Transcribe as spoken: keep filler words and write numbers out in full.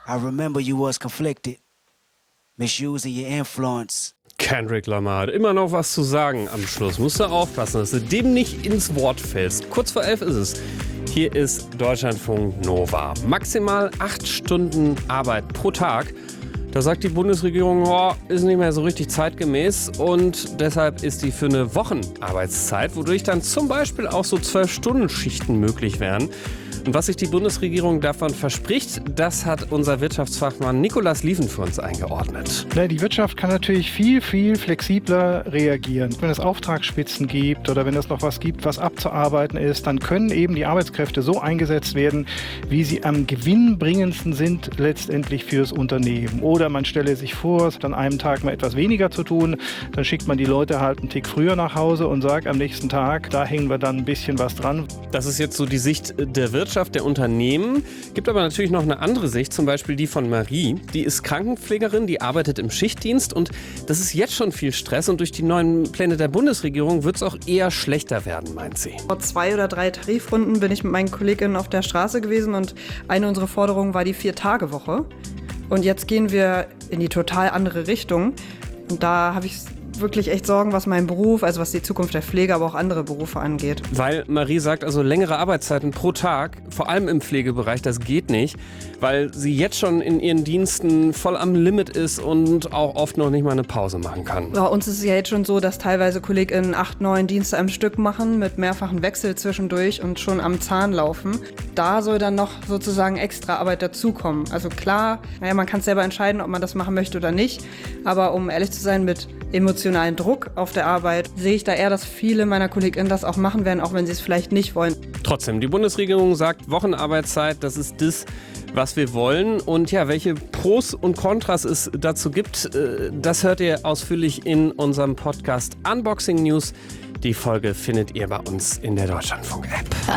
I remember you was conflicted, misusing your influence. Kendrick Lamar hat immer noch was zu sagen am Schluss. Musst du aufpassen, dass du dem nicht ins Wort fällst. Kurz vor elf ist es. Hier ist Deutschlandfunk Nova. Maximal acht Stunden Arbeit pro Tag. Da sagt die Bundesregierung, oh, ist nicht mehr so richtig zeitgemäß und deshalb ist die für eine Wochenarbeitszeit, wodurch dann zum Beispiel auch so zwölf-Stunden-Schichten möglich wären. Und was sich die Bundesregierung davon verspricht, das hat unser Wirtschaftsfachmann Nikolaus Lieven für uns eingeordnet. Die Wirtschaft kann natürlich viel, viel flexibler reagieren. Wenn es Auftragsspitzen gibt oder wenn es noch was gibt, was abzuarbeiten ist, dann können eben die Arbeitskräfte so eingesetzt werden, wie sie am gewinnbringendsten sind letztendlich fürs Unternehmen. Oder man stelle sich vor, es hat an einem Tag mal etwas weniger zu tun, dann schickt man die Leute halt einen Tick früher nach Hause und sagt am nächsten Tag, da hängen wir dann ein bisschen was dran. Das ist jetzt so die Sicht der Wirtschaft, der Unternehmen. Gibt aber natürlich noch eine andere Sicht, zum Beispiel die von Marie. Die ist Krankenpflegerin, die arbeitet im Schichtdienst und das ist jetzt schon viel Stress und durch die neuen Pläne der Bundesregierung wird es auch eher schlechter werden, meint sie. Vor zwei oder drei Tarifrunden bin ich mit meinen Kolleginnen auf der Straße gewesen und eine unserer Forderungen war die Vier-Tage-Woche. Und jetzt gehen wir in die total andere Richtung. Und da habe ich wirklich echt Sorgen, was meinen Beruf, also was die Zukunft der Pflege, aber auch andere Berufe angeht. Weil Marie sagt, also längere Arbeitszeiten pro Tag, vor allem im Pflegebereich, das geht nicht, weil sie jetzt schon in ihren Diensten voll am Limit ist und auch oft noch nicht mal eine Pause machen kann. Bei uns ist es ja jetzt schon so, dass teilweise KollegInnen acht, neun Dienste am Stück machen, mit mehrfachen Wechsel zwischendurch und schon am Zahn laufen. Da soll dann noch sozusagen extra Arbeit dazukommen. Also klar, naja, man kann selber entscheiden, ob man das machen möchte oder nicht, aber um ehrlich zu sein, mit emotionalen Druck auf der Arbeit sehe ich da eher, dass viele meiner KollegInnen das auch machen werden, auch wenn sie es vielleicht nicht wollen. Trotzdem, die Bundesregierung sagt, Wochenarbeitszeit, das ist das, was wir wollen. Und ja, welche Pros und Kontras es dazu gibt, das hört ihr ausführlich in unserem Podcast Unboxing News. Die Folge findet ihr bei uns in der Deutschlandfunk-App.